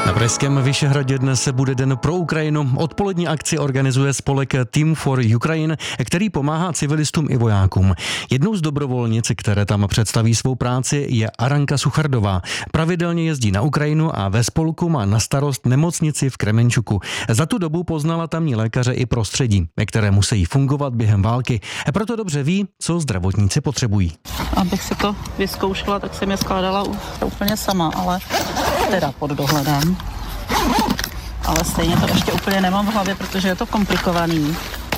Na pražském Vyšehradě dnes bude Den pro Ukrajinu. Odpolední akci organizuje spolek Team for Ukraine, který pomáhá civilistům i vojákům. Jednou z dobrovolnic, které tam představí svou práci, je Aranka Suchardová. Pravidelně jezdí na Ukrajinu a ve spolku má na starost nemocnici v Kremenčuku. Za tu dobu poznala tamní lékaře i prostředí, ve které musí fungovat během války. A proto dobře ví, co zdravotníci potřebují. Abych si to vyzkoušela, tak jsem je skládala úplně sama, ale teda pod dohledem. Ale stejně to ještě úplně nemám v hlavě, protože je to komplikovaný.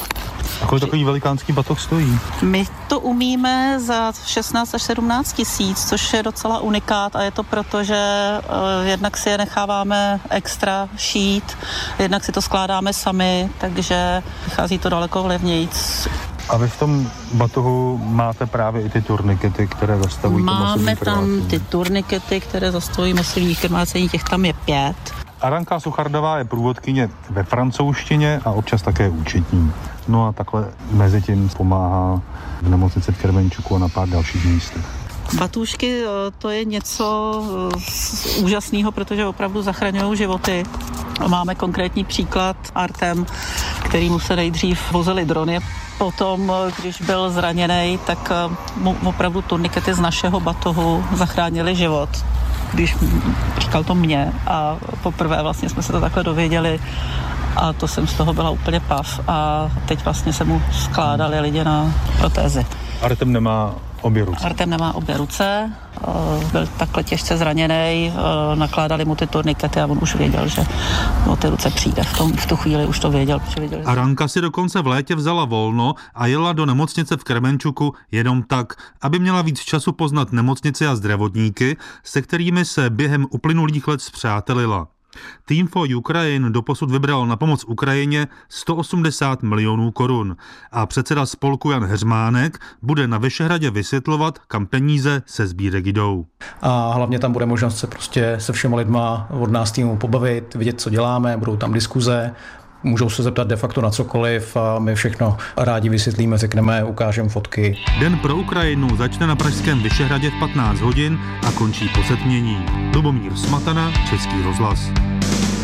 A kolik takový velikánský batoh stojí? My to umíme za 16 až 17 tisíc, což je docela unikát a je to proto, že jednak si je necháváme extra šít, jednak si to skládáme sami, takže vychází to daleko levnějc. A vy v tom batohu máte právě i ty turnikety, které zastavují to masivní Máme krvácení. tam ty turnikety, které zastavují masivní krvácení, těch tam je 5. Aranka Suchardová je průvodkyně ve francouzštině a občas také účetní. No a takhle mezi tím pomáhá v nemocnici v Kremenčuku a na pár dalších místech. Batůžky, to je něco úžasného, protože opravdu zachraňují životy. Máme konkrétní příklad Artem, kterýmu se nejdřív vozily drony. Potom, když byl zraněný, tak mu opravdu turnikety z našeho batohu zachránili život. Když říkal to mě a poprvé vlastně jsme se to takhle dověděli a to jsem z toho byla úplně pav a teď vlastně se mu skládali lidi na protézy. Artem nemá obě ruce. Artem nemá obě ruce, byl takhle těžce zraněný, nakládali mu ty turnikety a on už věděl, že o ty ruce přijde. V tu chvíli už to věděl. Že... Aranka si dokonce v létě vzala volno a jela do nemocnice v Kremenčuku jenom tak, aby měla víc času poznat nemocnici a zdravotníky, se kterými se během uplynulých let spřátelila. Team for Ukraine doposud vybral na pomoc Ukrajině 180 milionů korun a předseda spolku Jan Heřmánek bude na Vyšehradě vysvětlovat, kam peníze se sbírek jdou. A hlavně tam bude možnost se prostě se všema lidma od nás týmu pobavit, vidět, co děláme, budou tam diskuze, můžou se zeptat de facto na cokoliv a my všechno rádi vysvětlíme, řekneme, ukážeme fotky. Den pro Ukrajinu začne na pražském Vyšehradě v 15 hodin a končí po setmění. Lubomír Smatana, Český rozhlas.